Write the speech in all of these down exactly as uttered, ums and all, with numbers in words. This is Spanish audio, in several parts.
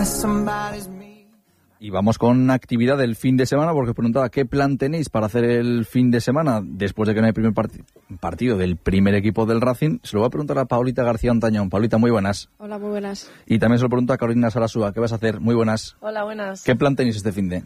Y vamos con actividad del fin de semana, porque os preguntaba qué plan tenéis para hacer el fin de semana después de que no hay primer part- partido del primer equipo del Racing. Se lo voy a preguntar a Paulita García Ontañón. Paulita, muy buenas. Hola, muy buenas. Y también se lo pregunto a Carolina Sarasúa. ¿Qué vas a hacer? Muy buenas. Hola, buenas. ¿Qué plan tenéis este fin de?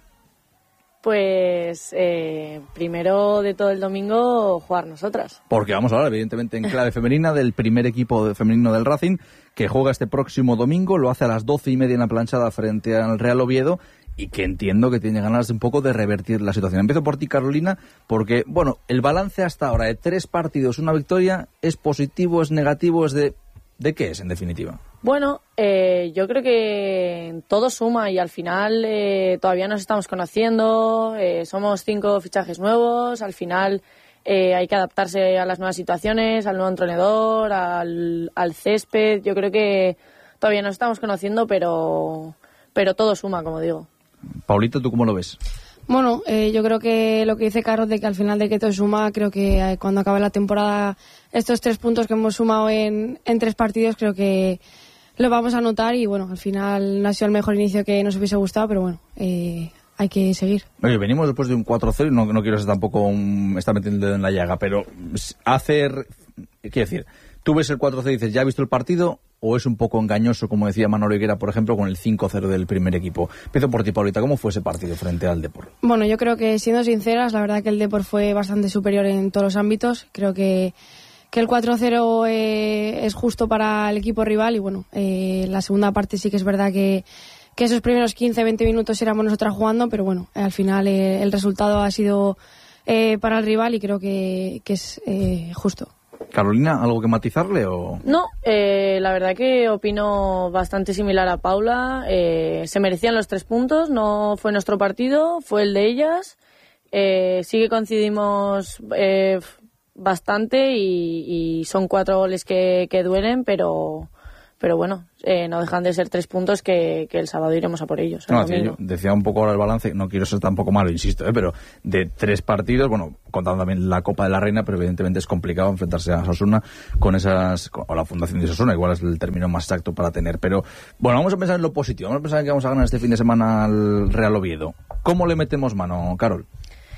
Pues eh, primero de todo el domingo jugar nosotras. Porque vamos a hablar, evidentemente, en clave femenina del primer equipo femenino del Racing, que juega este próximo domingo, lo hace a las doce y media en la planchada frente al Real Oviedo, y que entiendo que tiene ganas de un poco de revertir la situación. Empiezo por ti, Carolina, porque, bueno, el balance hasta ahora de tres partidos, una victoria, ¿es positivo, es negativo, es de... ¿De qué es, en definitiva? Bueno, eh, yo creo que todo suma y al final eh, todavía nos estamos conociendo, eh, somos cinco fichajes nuevos, al final eh, hay que adaptarse a las nuevas situaciones, al nuevo entrenador, al, al césped. Yo creo que todavía nos estamos conociendo, pero, pero todo suma, como digo. Paulito, ¿tú cómo lo ves? Bueno, eh, yo creo que lo que dice Carlos de que al final de que todo suma, creo que eh, cuando acabe la temporada, estos tres puntos que hemos sumado en, en tres partidos, creo que lo vamos a notar y bueno, al final no ha sido el mejor inicio que nos hubiese gustado, pero bueno, eh, hay que seguir. Oye, venimos después de un cuatro cero y no, no quiero ser tampoco un, estar metiendo el dedo en la llaga, pero hacer, quiero decir, tú ves el cuatro cero y dices, ¿ya has visto el partido? ¿O es un poco engañoso, como decía Manolo Higuera, por ejemplo, con el cinco cero del primer equipo? Empiezo por ti, Paulita. ¿Cómo fue ese partido frente al Depor? Bueno, yo creo que, siendo sinceras, la verdad que el Depor fue bastante superior en todos los ámbitos. Creo que, que el cuatro cero eh, es justo para el equipo rival y, bueno, eh, la segunda parte sí que es verdad que, que esos primeros quince a veinte minutos éramos nosotras jugando, pero bueno, al final eh, el resultado ha sido eh, para el rival y creo que, que es eh, justo. Carolina, ¿algo que matizarle o...? No, eh, la verdad que opino bastante similar a Paula. Eh, se merecían los tres puntos, no fue nuestro partido, fue el de ellas. Eh, sí que coincidimos eh, bastante y, y son cuatro goles que, que duelen, pero... Pero bueno, eh, no dejan de ser tres puntos que, que el sábado iremos a por ellos. No, decía, yo decía un poco ahora el balance, no quiero ser tampoco malo, insisto, ¿eh? Pero de tres partidos, bueno, contando también la Copa de la Reina, pero evidentemente es complicado enfrentarse a Osasuna con esas, o la Fundación de Osasuna, igual es el término más exacto para tener. Pero bueno, vamos a pensar en lo positivo, vamos a pensar en que vamos a ganar este fin de semana al Real Oviedo. ¿Cómo le metemos mano, Carol?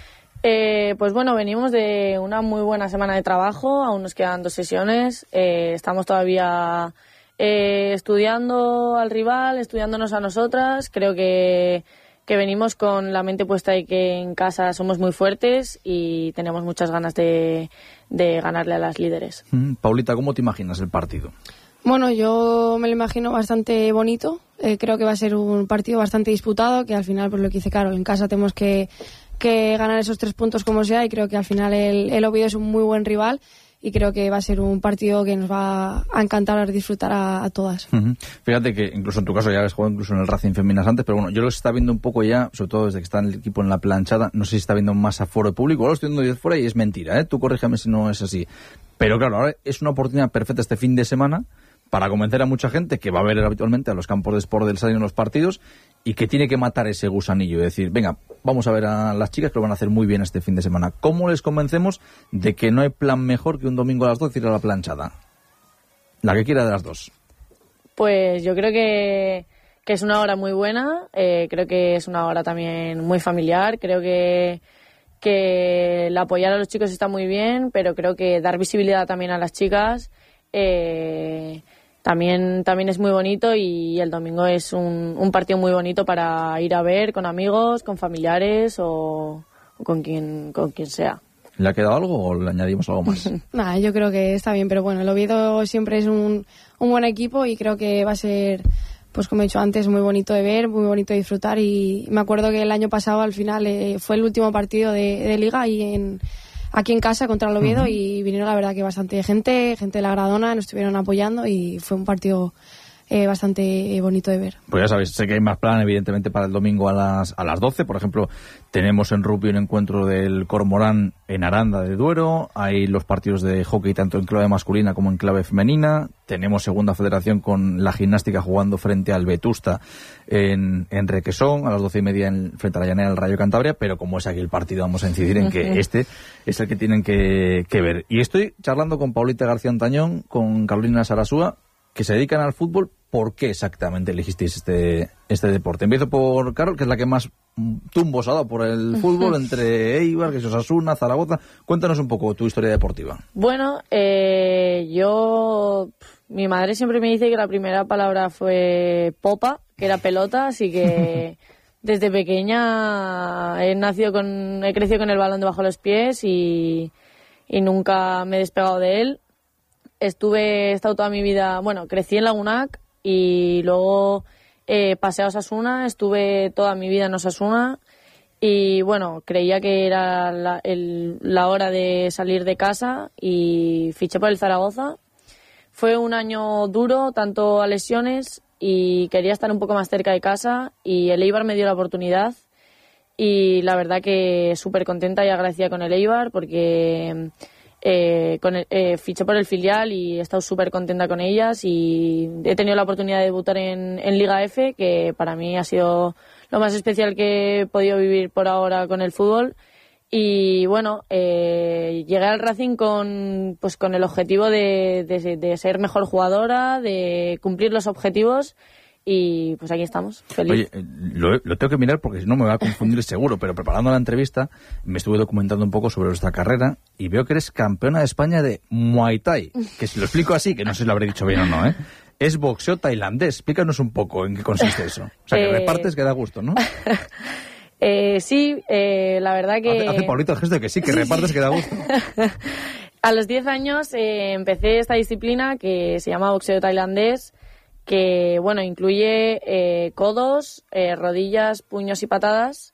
Eh, pues bueno, venimos de una muy buena semana de trabajo, aún nos quedan dos sesiones, eh, estamos todavía... Eh, estudiando al rival, estudiándonos a nosotras. Creo que, que venimos con la mente puesta de que en casa somos muy fuertes y tenemos muchas ganas de, de ganarle a las líderes. Mm, Paulita, ¿cómo te imaginas el partido? Bueno, yo me lo imagino bastante bonito. Eh, creo que va a ser un partido bastante disputado, que al final, pues lo que dice Carol, en casa tenemos que, que ganar esos tres puntos como sea y creo que al final el, el Oviedo es un muy buen rival. Y creo que va a ser un partido que nos va a encantar disfrutar a, a todas. Uh-huh. Fíjate que incluso en tu caso ya habéis jugado incluso en el Racing Feminas antes, pero bueno, yo lo está viendo un poco ya, sobre todo desde que está en el equipo en la planchada, no sé si está viendo más aforo de público, ahora lo estoy viendo desde fuera y es mentira, ¿eh? Tú corrígeme si no es así. Pero claro, ahora es una oportunidad perfecta este fin de semana para convencer a mucha gente que va a ver habitualmente a los campos de Sport del Sáenz en los partidos y que tiene que matar ese gusanillo, es decir, venga, vamos a ver a las chicas que lo van a hacer muy bien este fin de semana. ¿Cómo les convencemos de que no hay plan mejor que un domingo a las doce ir a la planchada? La que quiera de las dos. Pues yo creo que, que es una hora muy buena, eh, creo que es una hora también muy familiar, creo que, que el apoyar a los chicos está muy bien, pero creo que dar visibilidad también a las chicas eh, También, también es muy bonito y el domingo es un, un partido muy bonito para ir a ver con amigos, con familiares o, o con quien con quien sea. ¿Le ha quedado algo o le añadimos algo más? Nada, yo creo que está bien, pero bueno, el Oviedo siempre es un, un buen equipo y creo que va a ser, pues como he dicho antes, muy bonito de ver, muy bonito de disfrutar y me acuerdo que el año pasado al final eh, fue el último partido de, de Liga y en... aquí en casa contra el Oviedo uh-huh. y vinieron la verdad que bastante gente, gente de la Gradona, nos estuvieron apoyando y fue un partido eh, bastante bonito de ver. Pues ya sabéis, sé que hay más plan evidentemente para el domingo a las a las doce, por ejemplo, tenemos en rugby un encuentro del Cormorán en Aranda de Duero, hay los partidos de hockey tanto en clave masculina como en clave femenina, tenemos segunda federación con la gimnástica jugando frente al Vetusta en, en Requesón, a las doce y media en, frente a la Llanera del Rayo Cantabria, pero como es aquí el partido vamos a incidir en que este es el que tienen que, que ver. Y estoy charlando con Paulita García Ontañón, con Carolina Sarasúa, que se dedican al fútbol, ¿por qué exactamente elegisteis este, este deporte? Empiezo por Carol, que es la que más tumbos ha dado por el fútbol, entre Eibar, que es Osasuna, Zaragoza. Cuéntanos un poco tu historia deportiva. Bueno, eh, yo... Mi madre siempre me dice que la primera palabra fue popa, que era pelota, así que desde pequeña he nacido con, he crecido con el balón debajo de los pies y, y nunca me he despegado de él. Estuve, he estado toda mi vida, bueno, crecí en Lagunac y luego eh, pasé a Osasuna, estuve toda mi vida en Osasuna y bueno, creía que era la, el, la hora de salir de casa y fiché por el Zaragoza. Fue un año duro, tanto a lesiones, y quería estar un poco más cerca de casa y el Eibar me dio la oportunidad y la verdad que súper contenta y agradecida con el Eibar porque eh, con el, eh, fiché por el filial y he estado súper contenta con ellas y he tenido la oportunidad de debutar en, en Liga F, que para mí ha sido lo más especial que he podido vivir por ahora con el fútbol. Y bueno, eh, llegué al Racing con pues con el objetivo de, de, de ser mejor jugadora, de cumplir los objetivos y pues aquí estamos, feliz. Oye, lo, lo tengo que mirar porque si no me va a confundir seguro, pero preparando la entrevista me estuve documentando un poco sobre nuestra carrera y veo que eres campeona de España de Muay Thai, que si lo explico así, que no sé si lo habré dicho bien o no, ¿eh? Es boxeo tailandés. Explícanos un poco en qué consiste eso. O sea, que eh... repartes que da gusto, ¿no? Eh, sí, eh, la verdad que... Hace, hace Paulito el gesto de que sí, que sí, repartes sí. Que da gusto. A los diez años eh, empecé esta disciplina que se llama boxeo tailandés, que bueno, incluye eh, codos, eh, rodillas, puños y patadas.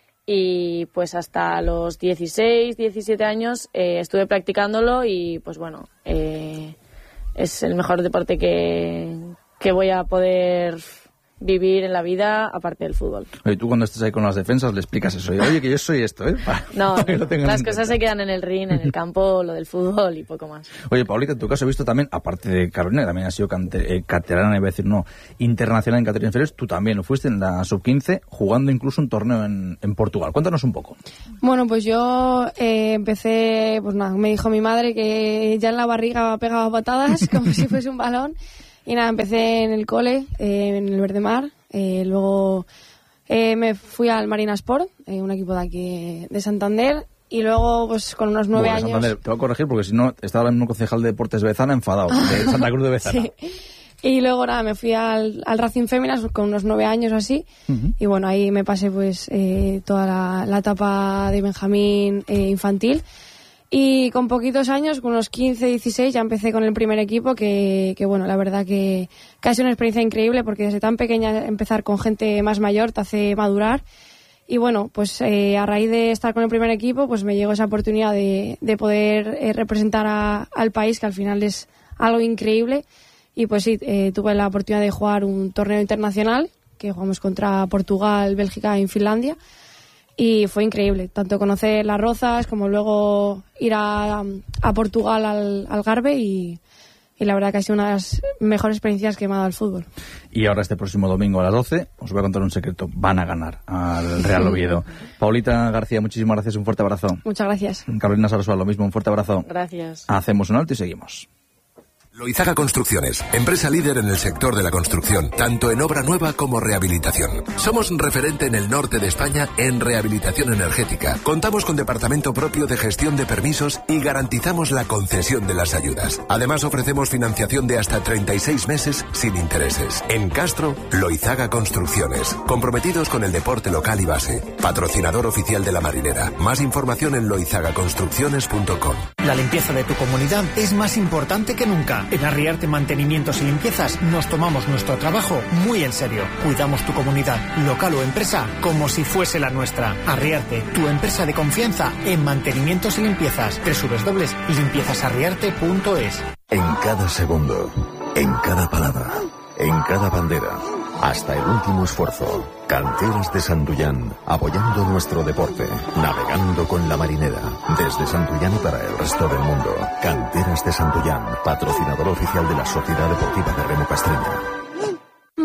Y pues hasta los dieciséis, diecisiete años eh, estuve practicándolo y pues bueno, eh, es el mejor deporte que, que voy a poder vivir en la vida aparte del fútbol. Oye, tú cuando estés ahí con las defensas le explicas eso. Oye, que yo soy esto, ¿eh? Para, no, para que lo las cosas se quedan en el ring, en el campo, lo del fútbol y poco más. Oye, Paulita, en tu caso he visto también, aparte de Carolina, también has sido cante, eh, caterana, iba a decir, no, internacional en categorías inferiores, tú también lo fuiste en la sub quince, jugando incluso un torneo en, en Portugal. Cuéntanos un poco. Bueno, pues yo eh, empecé, pues nada, me dijo mi madre que ya en la barriga pegaba patadas, como si fuese un balón. Y nada, empecé en el cole, eh, en el Verdemar. Eh, luego eh, me fui al Marina Sport, eh, un equipo de aquí de Santander. Y luego, pues con unos nueve bueno, años... Santander, te voy a corregir porque si no, estaba el mismo concejal de Deportes de Bezana enfadado, de Santa Cruz de Bezana. Sí. Y luego nada, me fui al, al Racing Féminas con unos nueve años o así. Uh-huh. Y bueno, ahí me pasé pues eh, toda la, la etapa de Benjamín eh, infantil. Y con poquitos años, con unos quince, dieciséis, ya empecé con el primer equipo, que, que bueno, la verdad que, que ha sido una experiencia increíble, porque desde tan pequeña empezar con gente más mayor te hace madurar. Y bueno, pues eh, a raíz de estar con el primer equipo, pues me llegó esa oportunidad de, de poder eh, representar a, al país, que al final es algo increíble. Y pues sí, eh, tuve la oportunidad de jugar un torneo internacional, que jugamos contra Portugal, Bélgica y Finlandia. Y fue increíble, tanto conocer las Rozas como luego ir a, a Portugal al Algarve y, y la verdad que ha sido una de las mejores experiencias que me ha dado el fútbol. Y ahora este próximo domingo a las doce os voy a contar un secreto, van a ganar al Real Oviedo. Paulita García, muchísimas gracias, un fuerte abrazo. Muchas gracias. Carolina Sarasua, lo mismo, un fuerte abrazo. Gracias. Hacemos un alto y seguimos. Loizaga Construcciones, empresa líder en el sector de la construcción, tanto en obra nueva como rehabilitación. Somos referente en el norte de España en rehabilitación energética. Contamos con departamento propio de gestión de permisos y garantizamos la concesión de las ayudas. Además ofrecemos financiación de hasta treinta y seis meses sin intereses. En Castro, Loizaga Construcciones, comprometidos con el deporte local y base. Patrocinador oficial de la Marinera. Más información en loizaga construcciones punto com. La limpieza de tu comunidad es más importante que nunca. En Arriarte Mantenimientos y Limpiezas nos tomamos nuestro trabajo muy en serio. Cuidamos tu comunidad, local o empresa, como si fuese la nuestra. Arriarte, tu empresa de confianza en mantenimientos y limpiezas. doble u doble u doble u punto limpiezas arriarte punto es. En cada segundo, en cada palabra, en cada bandera, hasta el último esfuerzo. Canteras de Santullán, apoyando nuestro deporte, navegando con la Marinera, desde Santullán y para el resto del mundo. Canteras de Santullán, patrocinador oficial de la Sociedad Deportiva de Remo Castreña.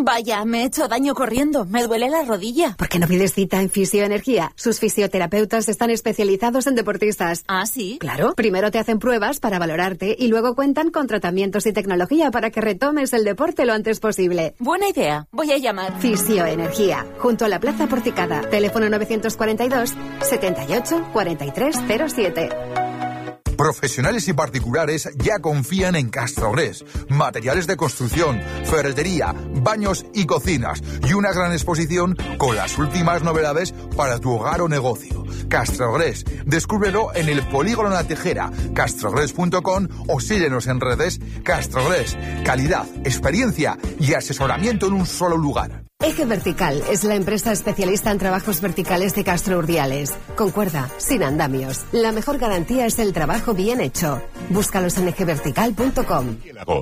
Vaya, me he hecho daño corriendo. Me duele la rodilla. ¿Por qué no pides cita en Fisioenergía? Sus fisioterapeutas están especializados en deportistas. ¿Ah, sí? Claro. Primero te hacen pruebas para valorarte y luego cuentan con tratamientos y tecnología para que retomes el deporte lo antes posible. Buena idea. Voy a llamar. Fisioenergía, junto a la Plaza Porticada. Teléfono nueve cuatro dos, setenta y ocho, cuarenta y tres cero siete. Profesionales y particulares ya confían en Castrogres. Materiales de construcción, ferretería, baños y cocinas. Y una gran exposición con las últimas novedades para tu hogar o negocio. Castrogres. Descúbrelo en el Polígono La Tejera, castrogres punto com o síguenos en redes. Castrogres. Calidad, experiencia y asesoramiento en un solo lugar. Eje Vertical es la empresa especialista en trabajos verticales de Castro Urdiales. Con cuerda, sin andamios. La mejor garantía es el trabajo bien hecho. Búscalos en eje vertical punto com.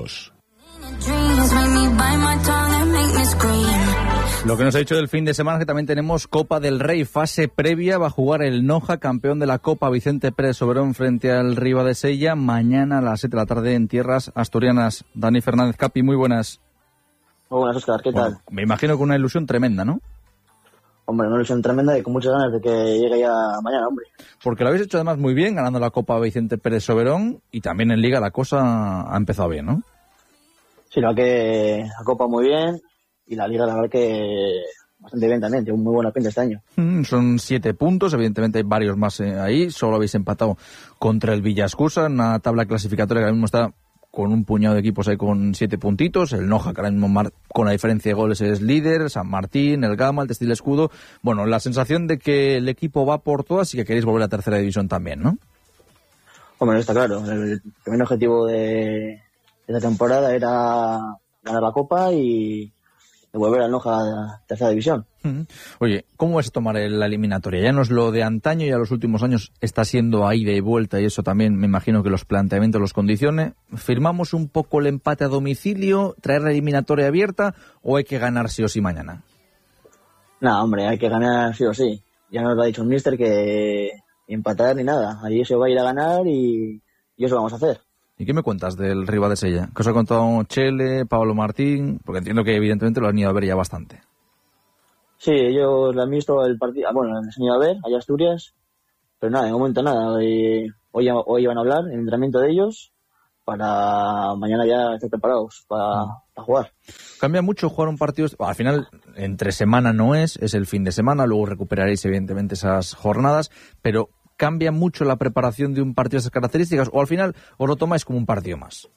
Lo que nos ha dicho del fin de semana es que también tenemos Copa del Rey, fase previa. Va a jugar el Noja, campeón de la Copa, Vicente Pérez Soberón, frente al Ribadesella. Mañana a las siete de la tarde en tierras asturianas. Dani Fernández, Capi, muy buenas. Muy buenas, Óscar, ¿qué tal? Bueno, me imagino que una ilusión tremenda, ¿no? Hombre, una ilusión tremenda y con muchas ganas de que llegue ya mañana, hombre. Porque lo habéis hecho además muy bien, ganando la Copa Vicente Pérez Soberón, y también en Liga la cosa ha empezado bien, ¿no? Sí, la que la Copa muy bien y la Liga la verdad que bastante bien también, tiene muy buena pinta este año. Mm, son siete puntos, evidentemente hay varios más eh, ahí, solo habéis empatado contra el Villascusa, una tabla clasificatoria que ahora mismo está con un puñado de equipos ahí con siete puntitos. El Noja, que ahora mismo mar- con la diferencia de goles es líder, San Martín, el Gama, el Textil Escudo. Bueno, la sensación de que el equipo va por todas y que queréis volver a tercera división también, ¿no? Hombre, está claro, el primer objetivo de esta temporada era ganar la Copa y devolver al Noja a tercera división. Uh-huh. Oye, ¿cómo es tomar la eliminatoria? Ya no es lo de antaño, ya los últimos años está siendo a ida y vuelta y eso también me imagino que los planteamientos los condicione. ¿Firmamos un poco el empate a domicilio, traer la eliminatoria abierta o hay que ganar sí o sí mañana? No, hombre, hay que ganar sí o sí. Ya nos lo ha dicho el míster que empatar ni nada. Allí se va a ir a ganar y, y eso vamos a hacer. ¿Y qué me cuentas del Ribadesella? ¿Qué os ha contado Chele, Pablo Martín? Porque entiendo que evidentemente lo han ido a ver ya bastante. Sí, ellos lo han visto el partido, bueno, lo han enseñado a ver, allá a Asturias, pero nada, de momento nada. Hoy, hoy, hoy van a hablar en el entrenamiento de ellos para mañana ya estar preparados para, mm. para jugar. ¿Cambia mucho jugar un partido? Bueno, al final, entre semana no es, es el fin de semana, luego recuperaréis evidentemente esas jornadas, pero ¿cambia mucho la preparación de un partido de esas características o al final os lo tomáis como un partido más?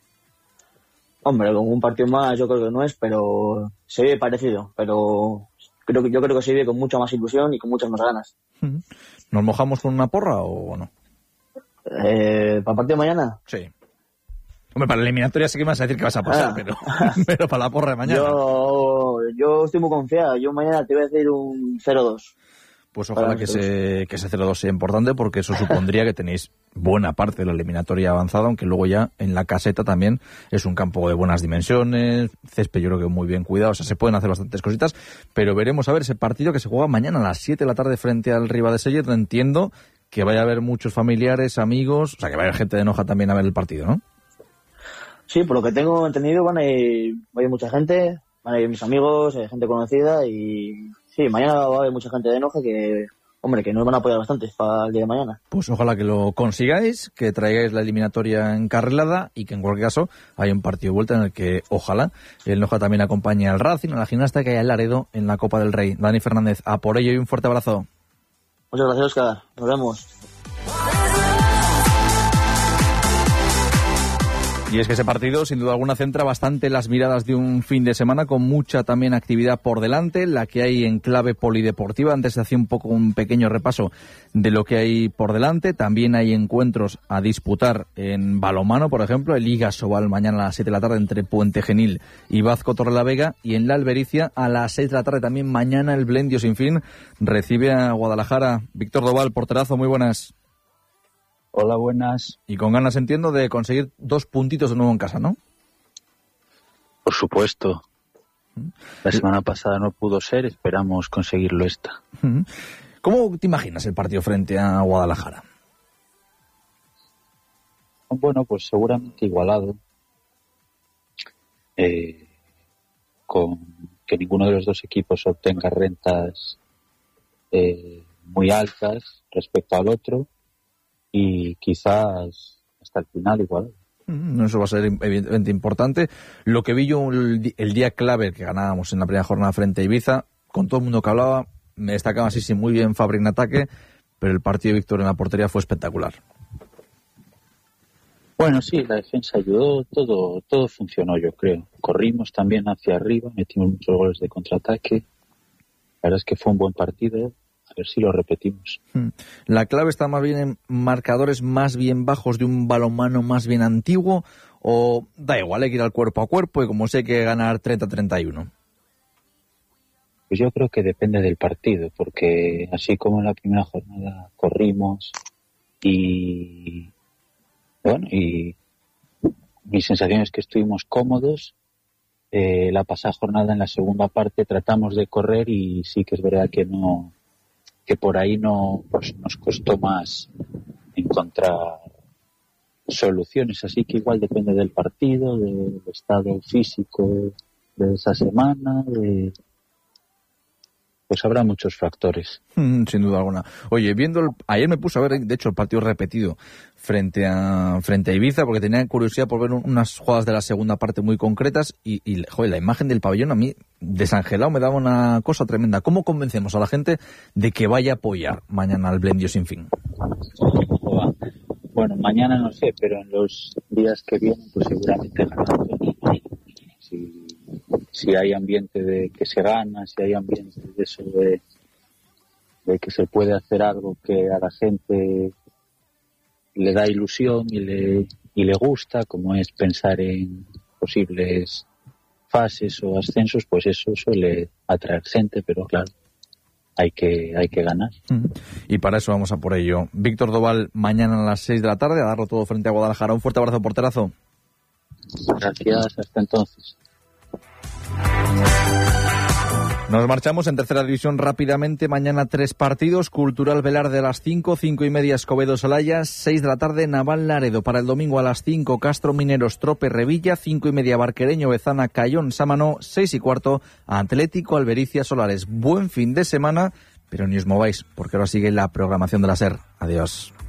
Hombre, como un partido más yo creo que no es, pero se ve parecido, pero creo que yo creo que se vive con mucha más ilusión y con muchas más ganas. ¿Nos mojamos con una porra o no? Eh, ¿Para el partido de mañana? Sí. Hombre, para la eliminatoria sí que me vas a decir que vas a pasar, ah. pero, pero para la porra de mañana. Yo, yo estoy muy confiado. Yo mañana te voy a decir un cero dos. Pues ojalá que ese, que ese cero dos sea importante, porque eso supondría que tenéis buena parte de la eliminatoria avanzada, aunque luego ya en la caseta también es un campo de buenas dimensiones, césped yo creo que muy bien cuidado, o sea, se pueden hacer bastantes cositas, pero veremos a ver ese partido que se juega mañana a las siete de la tarde frente al Ribadesella. Entiendo que vaya a haber muchos familiares, amigos, o sea, que va a haber gente de Noja también a ver el partido, ¿no? Sí, por lo que tengo entendido van a ir, va a ir mucha gente, van a ir mis amigos, gente conocida y... Sí, mañana va a haber mucha gente de Noja que, hombre, que nos van a apoyar bastante para el día de mañana. Pues ojalá que lo consigáis, que traigáis la eliminatoria encarrilada y que en cualquier caso haya un partido de vuelta en el que ojalá el Noja también acompañe al Racing, a la gimnasta que haya el Laredo en la Copa del Rey. Dani Fernández, a por ello y un fuerte abrazo. Muchas gracias, Óscar. Nos vemos. Y es que ese partido, sin duda alguna, centra bastante las miradas de un fin de semana con mucha también actividad por delante, la que hay en clave polideportiva. Antes se hacía un poco un pequeño repaso de lo que hay por delante. También hay encuentros a disputar en balonmano, por ejemplo, el Liga Sobal mañana a las siete de la tarde entre Puente Genil y Vazco Torrelavega, y en la Albericia a las seis de la tarde también mañana el Blendio Sin Fin recibe a Guadalajara. Víctor Doval, porterazo, muy buenas. Hola, buenas. Y con ganas, entiendo, de conseguir dos puntitos de nuevo en casa, ¿no? Por supuesto. La semana pasada no pudo ser, esperamos conseguirlo esta. ¿Cómo te imaginas el partido frente a Guadalajara? Bueno, pues seguramente igualado. Eh, con que ninguno de los dos equipos obtenga rentas eh, muy altas respecto al otro y quizás hasta el final igual. Eso va a ser evidentemente importante. Lo que vi yo el, el día clave que ganábamos en la primera jornada frente a Ibiza, con todo el mundo que hablaba, me destacaba así, sí, muy bien Fabri en ataque, pero el partido de Víctor en la portería fue espectacular. Bueno, sí, la defensa ayudó, todo todo funcionó, yo creo. Corrimos también hacia arriba, metimos muchos goles de contraataque. La verdad es que fue un buen partido. A ver si lo repetimos. ¿La clave está más bien en marcadores más bien bajos de un balonmano más bien antiguo o da igual, hay que ir al cuerpo a cuerpo y como sé que ganar treinta a treinta y uno? Pues yo creo que depende del partido, porque así como en la primera jornada corrimos y bueno, y mi sensación es que estuvimos cómodos. Eh, la pasada jornada en la segunda parte tratamos de correr y sí que es verdad que no que por ahí no pues, nos costó más encontrar soluciones, así que igual depende del partido, del estado físico de esa semana, de... pues habrá muchos factores. Mm, sin duda alguna. Oye, viendo el... ayer me puse a ver, de hecho, el partido repetido frente a frente a Ibiza, porque tenía curiosidad por ver unas jugadas de la segunda parte muy concretas y, y joder, la imagen del pabellón a mí, desangelado, me daba una cosa tremenda. ¿Cómo convencemos a la gente de que vaya a apoyar mañana al Blendio Sin Fin? Bueno, mañana no sé, pero en los días que vienen, pues seguramente ganamos. Si, si hay ambiente de que se gana, si hay ambiente de eso de, de que se puede hacer algo que a la gente le da ilusión y le, y le gusta, como es pensar en posibles fases o ascensos, pues eso suele atraer gente, pero claro, hay que hay que ganar. Y para eso vamos a por ello. Víctor Doval, mañana a las seis de la tarde, a darlo todo frente a Guadalajara. Un fuerte abrazo, porterazo. Gracias, hasta entonces. Nos marchamos en tercera división rápidamente. Mañana tres partidos. Cultural Velarde a las cinco, cinco y media Escobedo Solaya, seis de la tarde Naval Laredo. Para el domingo a las cinco Castro Mineros Trope Revilla, cinco y media Barquereño Bezana Cayón Sámano, seis y cuarto Atlético Albericia Solares. Buen fin de semana, pero ni os mováis porque ahora sigue la programación de la SER. Adiós.